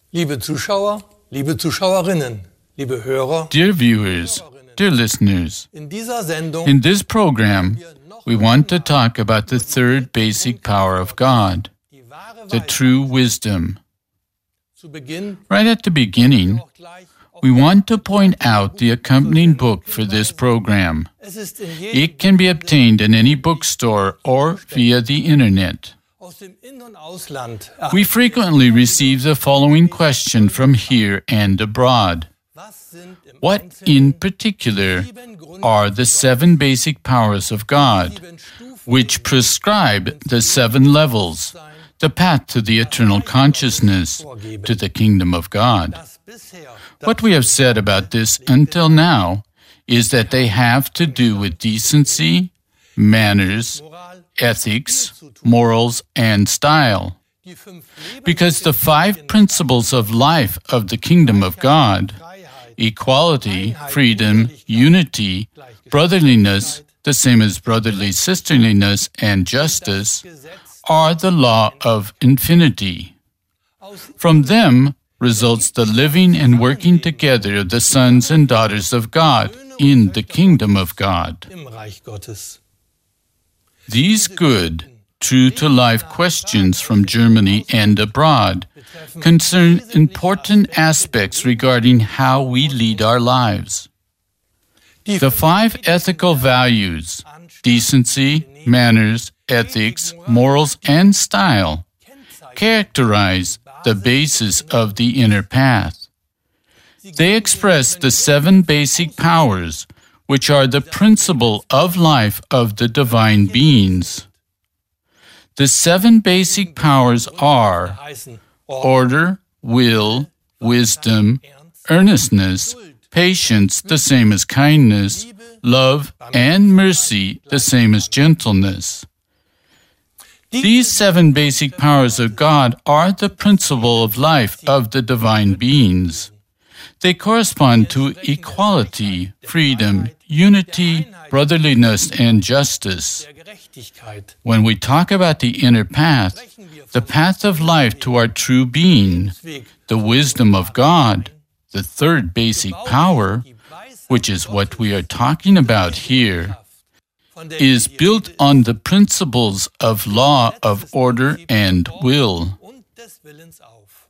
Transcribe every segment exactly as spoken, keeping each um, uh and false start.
Liebe Zuschauer, liebe Zuschauerinnen, liebe Hörer, Dear viewers, dear listeners, in dieser Sendung in this program, we want to talk about the third basic power of God, die wahre the Weisheit. true wisdom. Zu Beginn Right at the beginning, auch gleich auf we want to point out the accompanying book for this program. Es ist in jedem It can be obtained in any bookstore or via the internet. aus dem In- und Ausland. We frequently receive the following question from here and abroad. Was sind im What Einzelnen in particular sieben Grund- are the seven basic powers of God, sieben Stufen which prescribe the seven levels, the path to the eternal consciousness, to the kingdom of God? das bisher What we have said about this until now is that they have to do with decency, manners, Moral, ethics, morals, and style. die fünf Because the five principles of life of the kingdom of God, Lebensfreiheit, equality, freedom, unity, brotherliness, the same as brotherly sisterliness, and justice, Gesetz are the law of infinity. aus From them results the living and working together of the sons and daughters of God in the kingdom of God. im Reich Gottes. These good, true-to-life questions from Germany and abroad concern important aspects regarding how we lead our lives. Die The five ethical values, decency, manners, ethics, morals, and style, characterize the basis of the inner path. They express the seven basic powers, which are the principle of life of the divine beings. The seven basic powers are heißen order, will, wisdom, earnestness, patience, the same as kindness, love, and mercy, the same as gentleness. These seven basic powers of God are the principle of life of the divine beings. They correspond to equality, freedom, unity, brotherliness, and justice. der Gerechtigkeit. When we talk about the inner path, the path of life to our true being, the wisdom of God, the third basic power, which is what we are talking about here, Von der is built on the principles of law of order and will. und des Willens auf.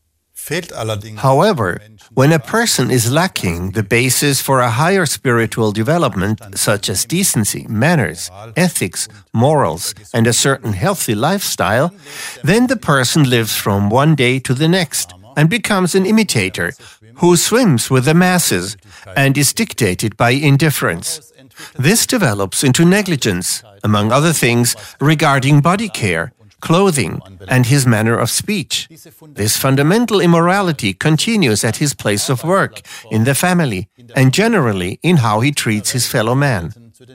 However, when a person is lacking the basis for a higher spiritual development, such as decency, manners, ethics, morals, and a certain healthy lifestyle, then the person lives from one day to the next and becomes an imitator who swims with the masses and is dictated by indifference. This develops into negligence, among other things, regarding body care, clothing, and his manner of speech. This fundamental immorality continues at his place of work, in the family, and generally in how he treats his fellow man.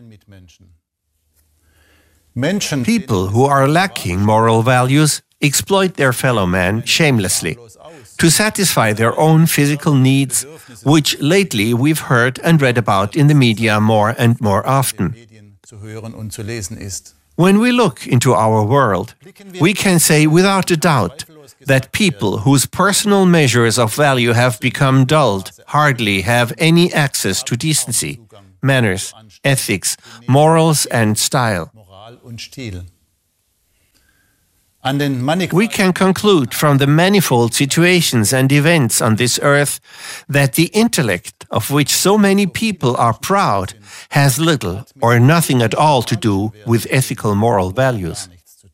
People who are lacking moral values exploit their fellow man shamelessly to satisfy their own physical needs, which lately we've heard and read about in the media more and more often. When we look into our world, we can say without a doubt that people whose personal measures of value have become dulled hardly have any access to decency, manners, ethics, morals, and style. We can conclude from the manifold situations and events on this earth that the intellect, of which so many people are proud, has little or nothing at all to do with ethical moral values.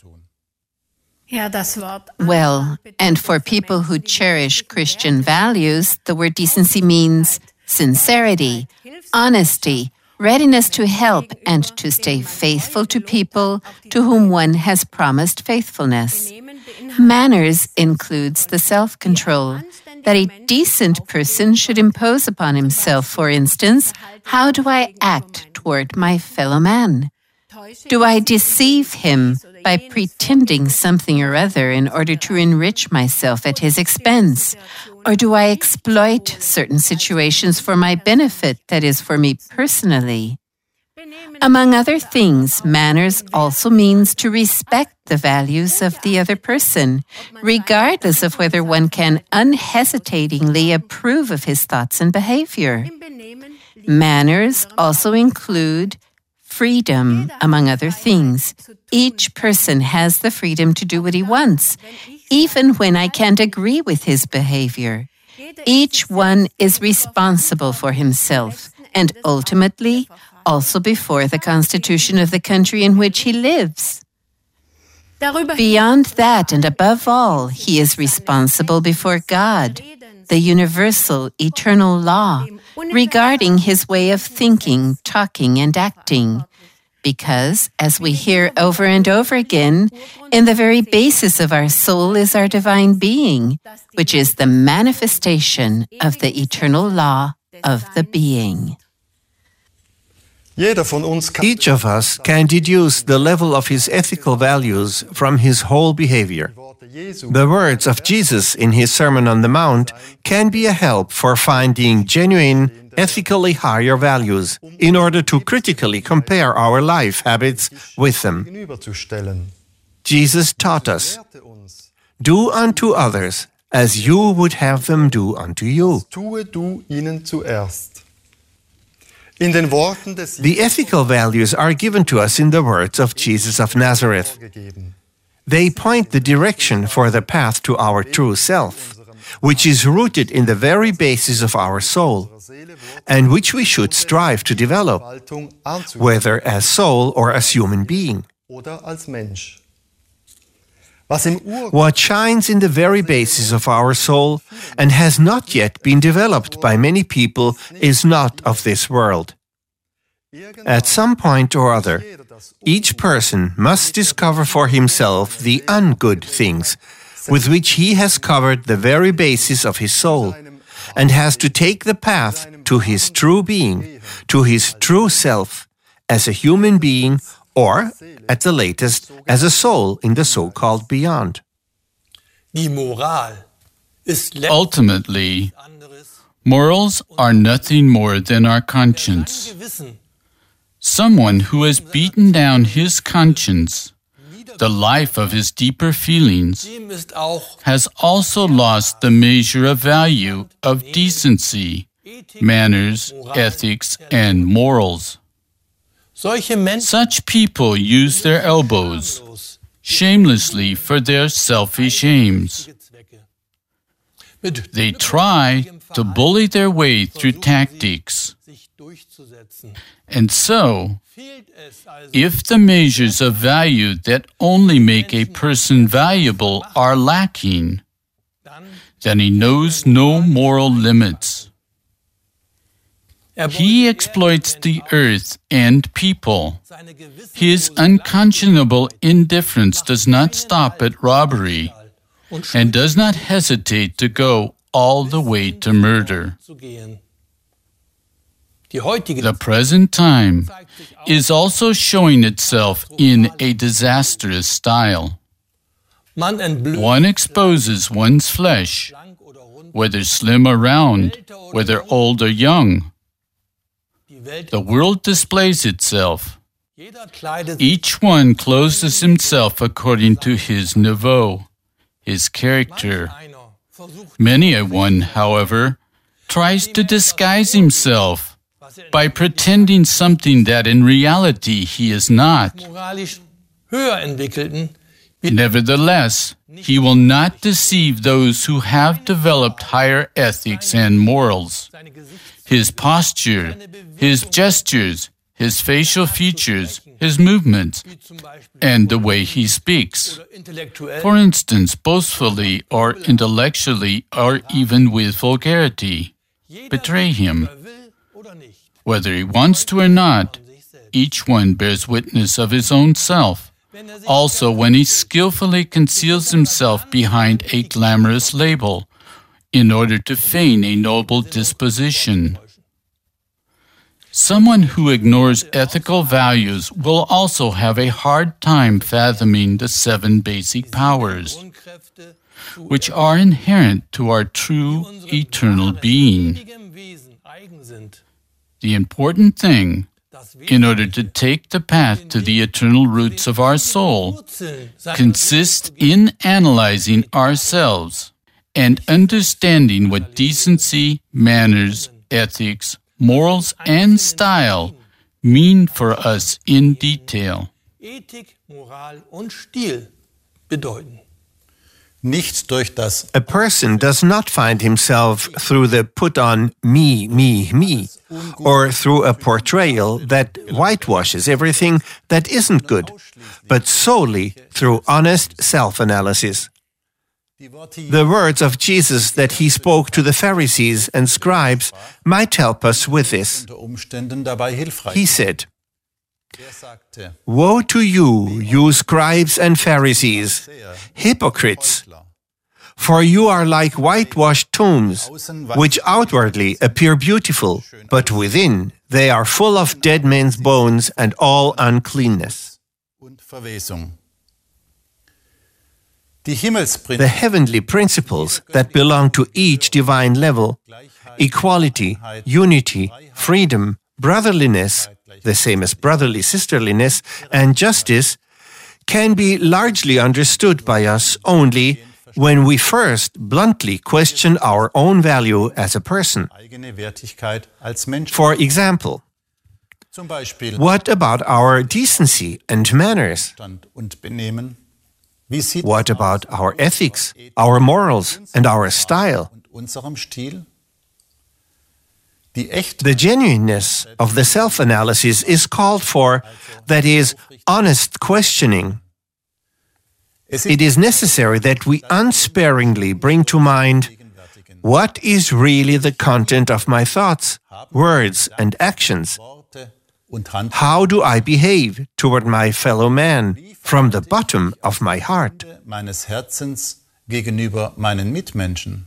Well, and for people who cherish Christian values, the word decency means sincerity, honesty, readiness to help, and to stay faithful to people to whom one has promised faithfulness. Manners includes the self-control that a decent person should impose upon himself. For instance, how do I act toward my fellow man? Do I deceive him by pretending something or other in order to enrich myself at his expense? Or do I exploit certain situations for my benefit, that is, for me personally? Among other things, manners also means to respect the values of the other person, regardless of whether one can unhesitatingly approve of his thoughts and behavior. Manners also include freedom, among other things. Each person has the freedom to do what he wants, even when I can't agree with his behavior. Each one is responsible for himself, and ultimately, also before the constitution of the country in which he lives. Beyond that, and above all, he is responsible before God, the universal, eternal law, regarding his way of thinking, talking, and acting. Because, as we hear over and over again, in the very basis of our soul is our divine being, which is the manifestation of the eternal law of the being. Each of us can deduce the level of his ethical values from his whole behavior. The words of Jesus in his Sermon on the Mount can be a help for finding genuine, ethically higher values in order to critically compare our life habits with them. Jesus taught us, "Do unto others as you would have them do unto you." The ethical values are given to us in the words of Jesus of Nazareth. They point the direction for the path to our true self, which is rooted in the very basis of our soul, and which we should strive to develop, whether as soul or as human being. What shines in the very basis of our soul and has not yet been developed by many people is not of this world. At some point or other, each person must discover for himself the ungood things with which he has covered the very basis of his soul, and has to take the path to his true being, to his true self, as a human being or, at the latest, as a soul in the so-called beyond. Ultimately, morals are nothing more than our conscience. Someone who has beaten down his conscience, the life of his deeper feelings, has also lost the measure of value of decency, manners, ethics, and morals. Such people use their elbows shamelessly for their selfish aims. They try to bully their way through tactics. And so, if the measures of value that only make a person valuable are lacking, then he knows no moral limits. He exploits the earth and people. His unconscionable indifference does not stop at robbery and does not hesitate to go all the way to murder. The present time is also showing itself in a disastrous style. One exposes one's flesh, whether slim or round, whether old or young. The world displays itself. Each one clothes himself according to his niveau, his character. Many a one, however, tries to disguise himself by pretending something that in reality he is not. Nevertheless, he will not deceive those who have developed higher ethics and morals. His posture, his gestures, his facial features, his movements, and the way he speaks. For instance, boastfully or intellectually or even with vulgarity, betray him. Whether he wants to or not, each one bears witness of his own self. Also, when he skillfully conceals himself behind a glamorous label in order to feign a noble disposition. Someone who ignores ethical values will also have a hard time fathoming the seven basic powers, which are inherent to our true eternal being. The important thing, in order to take the path to the eternal roots of our soul, consists in analyzing ourselves and understanding what decency, manners, ethics, morals, and style mean for us in detail. Ethik, Moral und Stil bedeuten. Nicht durch das A person does not find himself through the put on me, me, me, or through a portrayal that whitewashes everything that isn't good, but solely through honest self-analysis. The words of Jesus that he spoke to the Pharisees and scribes might help us with this. unter Umständen dabei hilfreich. He said, Er sagte, "Woe to you, you scribes and Pharisees, hypocrites! For you are like whitewashed tombs, which outwardly appear beautiful, but within they are full of dead men's bones and all uncleanness." und Verwesung. Die Himmelsprinzipien, The heavenly principles that belong to each divine level, equality, unity, freedom, brotherliness, the same as brotherly sisterliness, and justice, can be largely understood by us only when we first bluntly question our own value as a person. eigene Wertigkeit als Mensch. For example, Zum Beispiel what about our decency and manners? Stand und Benehmen. Wie sieht What es about aus our mit ethics, unserer Ethik, our morals, and our style? und unserem Stil? Die echte The genuineness of the self-analysis is called for, that is, honest questioning. es It is necessary that we unsparingly bring to mind, what is really the content of my thoughts, words, and actions? Worte und Hand How do I behave toward my fellow man from the bottom of my heart? meines Herzens gegenüber meinen Mitmenschen.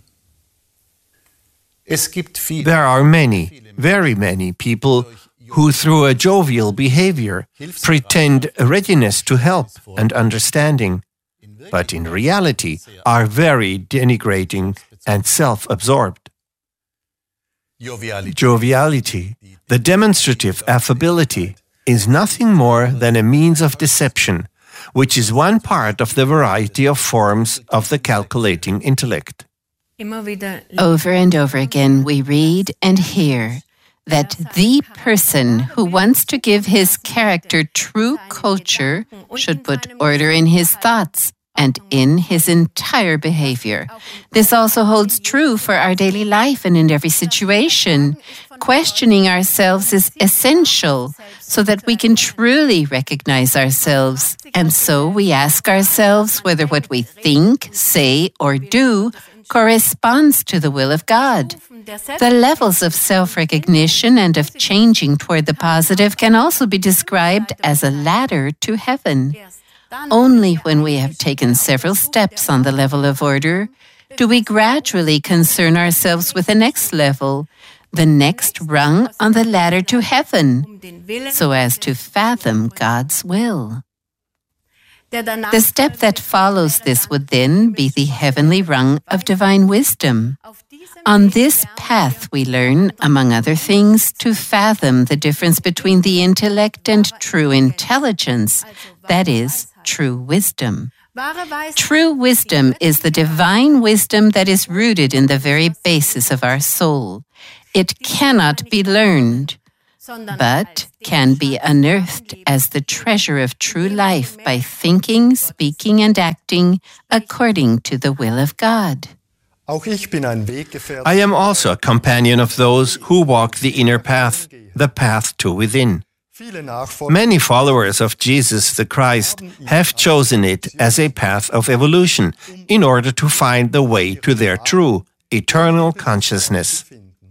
Es gibt viele, There are many, very many people who, through a jovial behavior, pretend readiness to help and understanding, but in reality are very denigrating and self-absorbed. Jovialität. Joviality, the demonstrative affability, is nothing more than a means of deception, which is one part of the variety of forms of the calculating intellect. Over and over again, we read and hear that the person who wants to give his character true culture should put order in his thoughts and in his entire behavior. This also holds true for our daily life and in every situation. Questioning ourselves is essential so that we can truly recognize ourselves. And so we ask ourselves whether what we think, say, or do corresponds to the will of God. The levels of self-recognition and of changing toward the positive can also be described as a ladder to heaven. Only when we have taken several steps on the level of order do we gradually concern ourselves with the next level, the next rung on the ladder to heaven, so as to fathom God's will. The step that follows this would then be the heavenly rung of divine wisdom. On this path, we learn, among other things, to fathom the difference between the intellect and true intelligence, that is, true wisdom. True wisdom is the divine wisdom that is rooted in the very basis of our soul. It cannot be learned, but can be unearthed as the treasure of true life by thinking, speaking, and acting according to the will of God. I am also a companion of those who walk the inner path, the path to within. Many followers of Jesus the Christ have chosen it as a path of evolution in order to find the way to their true, eternal consciousness.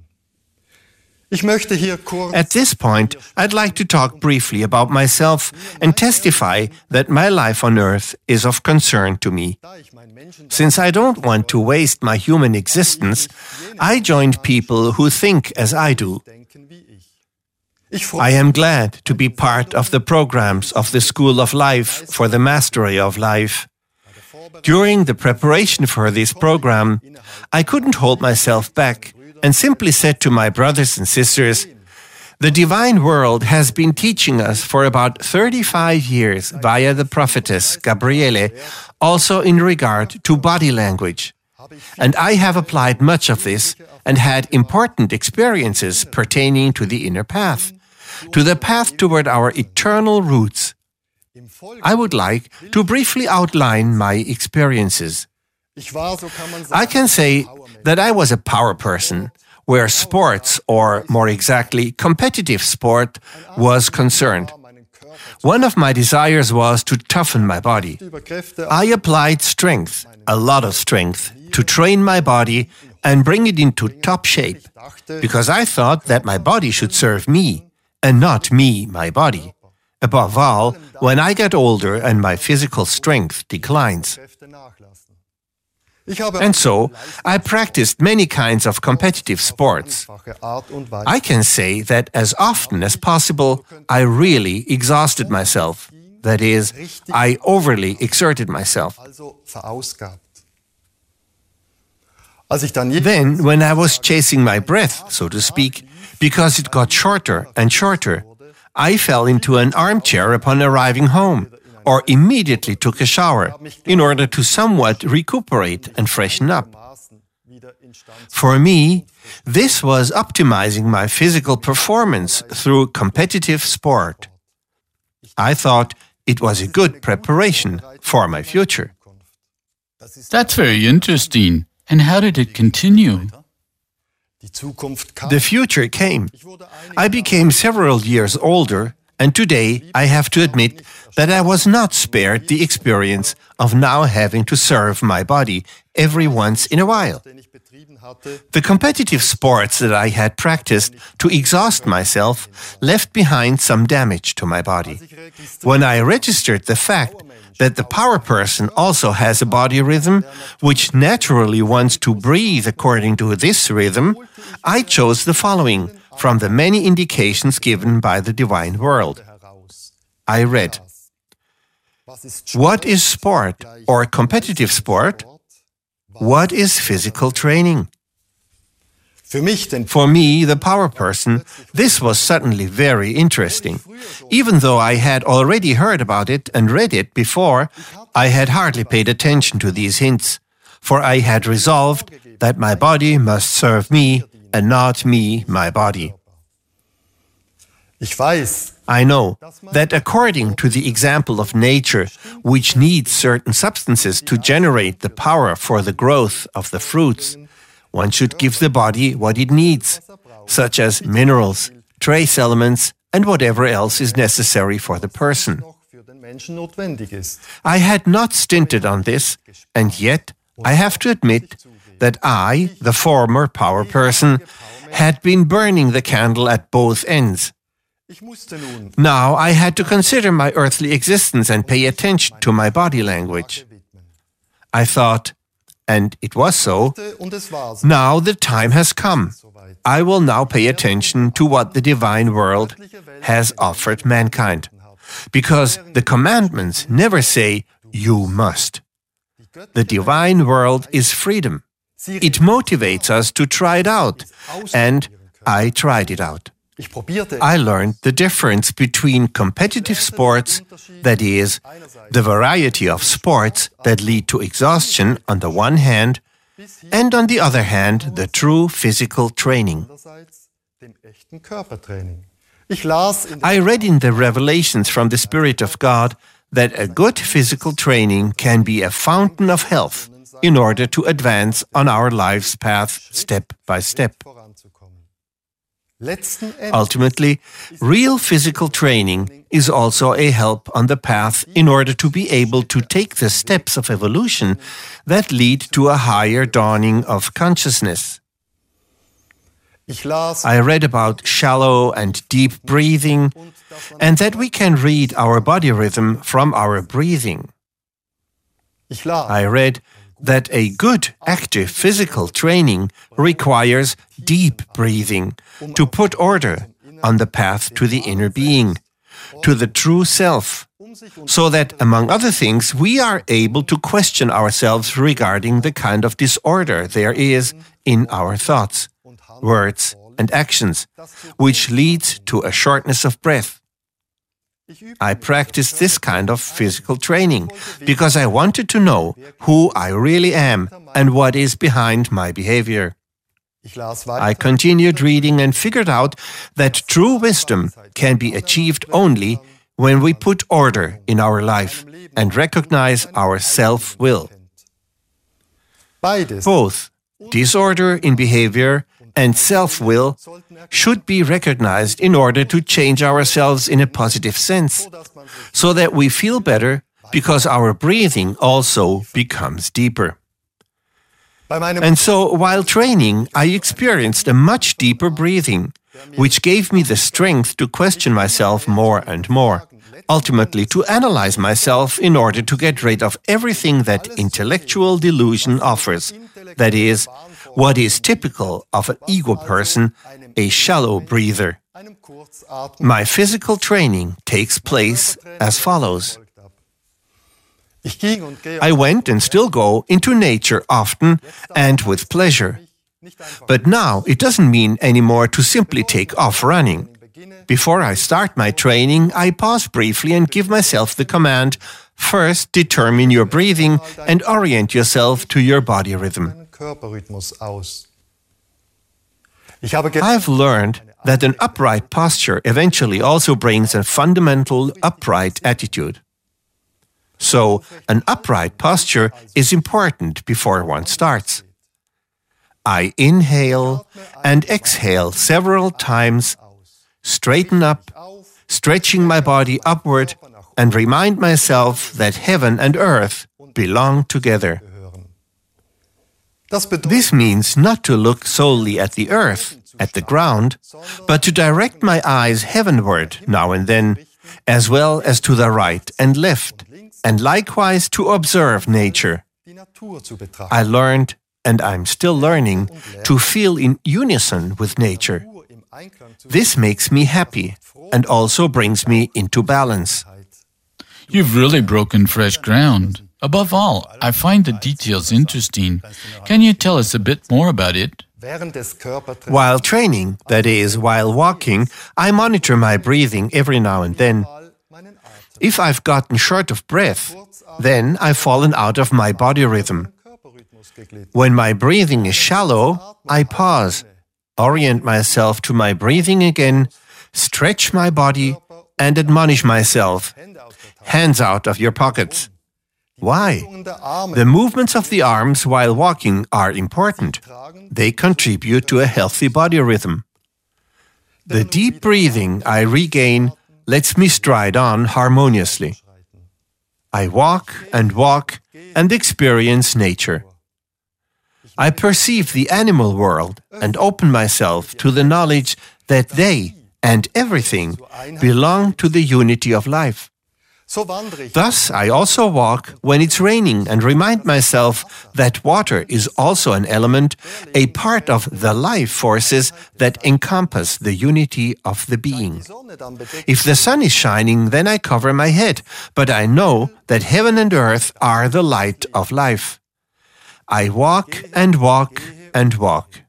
At this point, I'd like to talk briefly about myself and testify that my life on earth is of concern to me. Since I don't want to waste my human existence, I joined people who think as I do. I am glad to be part of the programs of the School of Life for the Mastery of Life. During the preparation for this program, I couldn't hold myself back and simply said to my brothers and sisters, The divine world has been teaching us for about thirty-five years via the prophetess Gabriele, also in regard to body language. And I have applied much of this and had important experiences pertaining to the inner path, to the path toward our eternal roots. I would like to briefly outline my experiences. I can say that I was a power person, where sports, or more exactly, competitive sport, was concerned. One of my desires was to toughen my body. I applied strength, a lot of strength, to train my body and bring it into top shape, because I thought that my body should serve me, and not me, my body. Above all, when I get older and my physical strength declines. And so, I practiced many kinds of competitive sports. I can say that as often as possible, I really exhausted myself. That is, I overly exerted myself. Then, when I was chasing my breath, so to speak, because it got shorter and shorter, I fell into an armchair upon arriving home, or immediately took a shower, in order to somewhat recuperate and freshen up. For me, this was optimizing my physical performance through competitive sport. I thought it was a good preparation for my future. That's very interesting. And how did it continue? The future came. I became several years older, and today I have to admit that I was not spared the experience of now having to serve my body every once in a while. The competitive sports that I had practiced to exhaust myself left behind some damage to my body. When I registered the fact that the power person also has a body rhythm, which naturally wants to breathe according to this rhythm, I chose the following from the many indications given by the divine world. I read, "What is sport or competitive sport? What is physical training?" For me, the power person, this was suddenly very interesting. Even though I had already heard about it and read it before, I had hardly paid attention to these hints, for I had resolved that my body must serve me and not me my body. I know that according to the example of nature, which needs certain substances to generate the power for the growth of the fruits, one should give the body what it needs, such as minerals, trace elements, and whatever else is necessary for the person. I had not stinted on this, and yet I have to admit that I, the former power person, had been burning the candle at both ends. Now I had to consider my earthly existence and pay attention to my body language. I thought, and it was so, now the time has come. I will now pay attention to what the divine world has offered mankind. Because the commandments never say, you must. The divine world is freedom. It motivates us to try it out, and I tried it out. I learned the difference between competitive sports, that is, the variety of sports that lead to exhaustion on the one hand, and on the other hand, the true physical training. I read in the revelations from the Spirit of God that a good physical training can be a fountain of health in order to advance on our life's path step by step. Ultimately, real physical training is also a help on the path in order to be able to take the steps of evolution that lead to a higher dawning of consciousness. I read about shallow and deep breathing, and that we can read our body rhythm from our breathing. I read that a good, active physical training requires deep breathing to put order on the path to the inner being, to the true self, so that, among other things, we are able to question ourselves regarding the kind of disorder there is in our thoughts, words, and actions, which leads to a shortness of breath. I practiced this kind of physical training because I wanted to know who I really am and what is behind my behavior. I continued reading and figured out that true wisdom can be achieved only when we put order in our life and recognize our self-will. Both disorder in behavior and self-will should be recognized in order to change ourselves in a positive sense, so that we feel better because our breathing also becomes deeper. And so, while training, I experienced a much deeper breathing, which gave me the strength to question myself more and more, ultimately to analyze myself in order to get rid of everything that intellectual delusion offers, that is, what is typical of an ego person, a shallow breather. My physical training takes place as follows. I went and still go into nature often and with pleasure. But now it doesn't mean anymore to simply take off running. Before I start my training, I pause briefly and give myself the command, first determine your breathing and orient yourself to your body rhythm. I've learned that an upright posture eventually also brings a fundamental upright attitude. So, an upright posture is important before one starts. I inhale and exhale several times, straighten up, stretching my body upward, and remind myself that heaven and earth belong together. This means not to look solely at the earth, at the ground, but to direct my eyes heavenward now and then, as well as to the right and left, and likewise to observe nature. I learned, and I'm still learning, to feel in unison with nature. This makes me happy and also brings me into balance. You've really broken fresh ground. Above all, I find the details interesting. Can you tell us a bit more about it? While training, that is, while walking, I monitor my breathing every now and then. If I've gotten short of breath, then I've fallen out of my body rhythm. When my breathing is shallow, I pause, orient myself to my breathing again, stretch my body, and admonish myself, hands out of your pockets. Why? The movements of the arms while walking are important. They contribute to a healthy body rhythm. The deep breathing I regain lets me stride on harmoniously. I walk and walk and experience nature. I perceive the animal world and open myself to the knowledge that they and everything belong to the unity of life. Thus, I also walk when it's raining and remind myself that water is also an element, a part of the life forces that encompass the unity of the being. If the sun is shining, then I cover my head, but I know that heaven and earth are the light of life. I walk and walk and walk.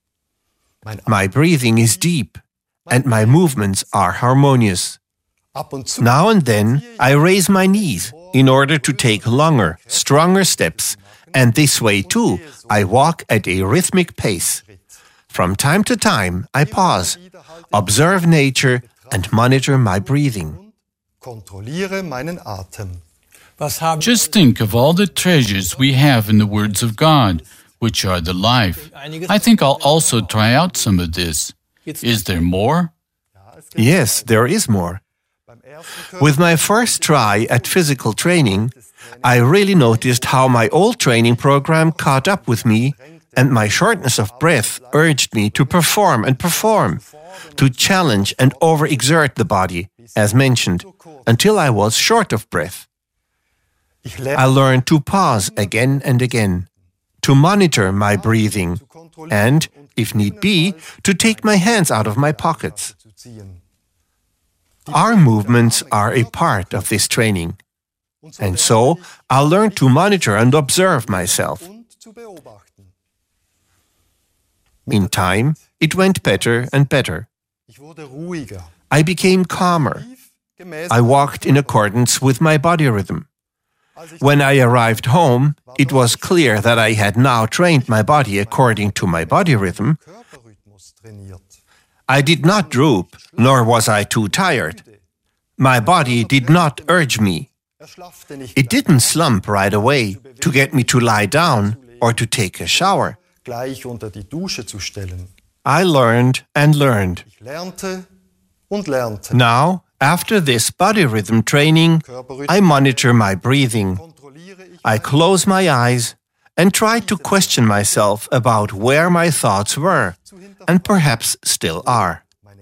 My breathing is deep, and my movements are harmonious. Now and then, I raise my knees in order to take longer, stronger steps, and this way too, I walk at a rhythmic pace. From time to time, I pause, observe nature, and monitor my breathing. Just think of all the treasures we have in the words of God, which are the life. I think I'll also try out some of this. Is there more? Yes, there is more. With my first try at physical training, I really noticed how my old training program caught up with me, and my shortness of breath urged me to perform and perform, to challenge and overexert the body, as mentioned, until I was short of breath. I learned to pause again and again, to monitor my breathing, and, if need be, to take my hands out of my pockets. Our movements are a part of this training, and so I'll learn to monitor and observe myself. In time, it went better and better. I became calmer. I walked in accordance with my body rhythm. When I arrived home, it was clear that I had now trained my body according to my body rhythm. I did not droop, nor was I too tired. My body did not urge me. It didn't slump right away to get me to lie down or to take a shower. I learned and learned. Now, after this body rhythm training, I monitor my breathing. I close my eyes and try to question myself about where my thoughts were and perhaps still are.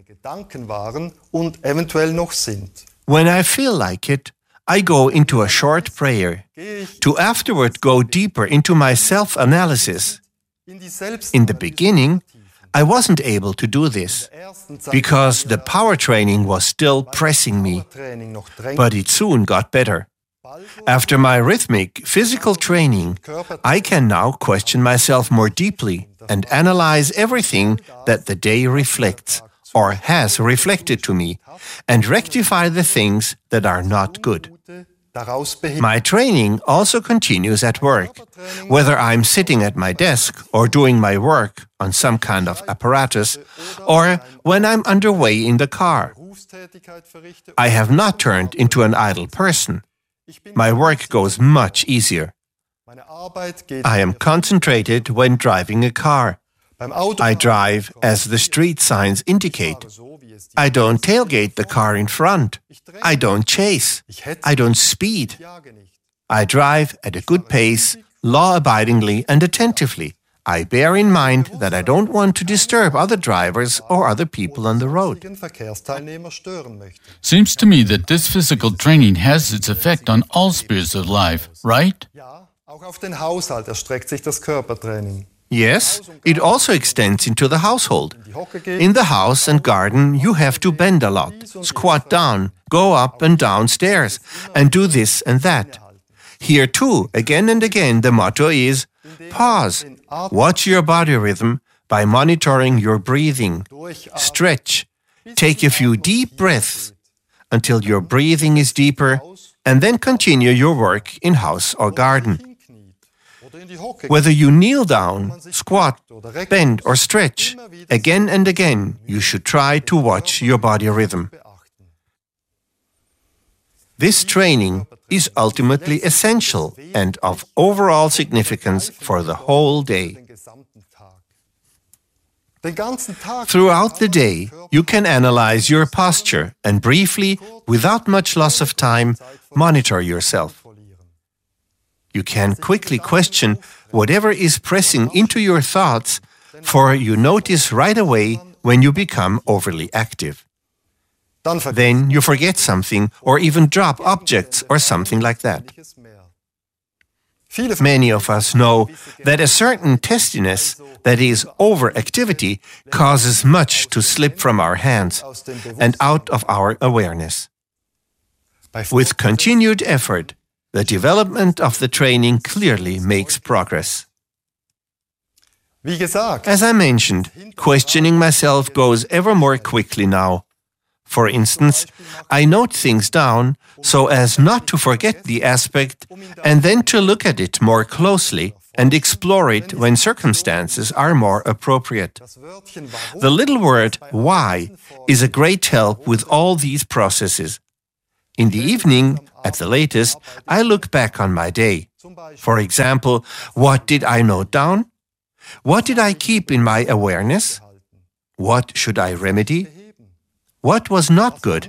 When I feel like it, I go into a short prayer to afterward go deeper into my self-analysis. In the beginning, I wasn't able to do this because the power training was still pressing me, but it soon got better. After my rhythmic physical training, I can now question myself more deeply and analyze everything that the day reflects or has reflected to me and rectify the things that are not good. My training also continues at work, whether I'm sitting at my desk or doing my work on some kind of apparatus, or when I'm underway in the car. I have not turned into an idle person. My work goes much easier. I am concentrated when driving a car. I drive as the street signs indicate. I don't tailgate the car in front. I don't chase. I don't speed. I drive at a good pace, law-abidingly and attentively. I bear in mind that I don't want to disturb other drivers or other people on the road. Seems to me that this physical training has its effect on all spheres of life, right? Yes, it also extends into the household. In the house and garden, you have to bend a lot, squat down, go up and down stairs, and do this and that. Here too, again and again, the motto is, pause, watch your body rhythm by monitoring your breathing, stretch, take a few deep breaths until your breathing is deeper, and then continue your work in house or garden. Whether you kneel down, squat, bend or stretch, again and again you should try to watch your body rhythm. This training is ultimately essential and of overall significance for the whole day. Throughout the day, you can analyze your posture and briefly, without much loss of time, monitor yourself. You can quickly question whatever is pressing into your thoughts, for you notice right away when you become overly active. Then you forget something or even drop objects or something like that. Many of us know that a certain testiness, that is, overactivity, causes much to slip from our hands and out of our awareness. With continued effort, the development of the training clearly makes progress. As I mentioned, questioning myself goes ever more quickly now. For instance, I note things down so as not to forget the aspect and then to look at it more closely and explore it when circumstances are more appropriate. The little word why is a great help with all these processes. In the evening, at the latest, I look back on my day. For example, what did I note down? What did I keep in my awareness? What should I remedy? What was not good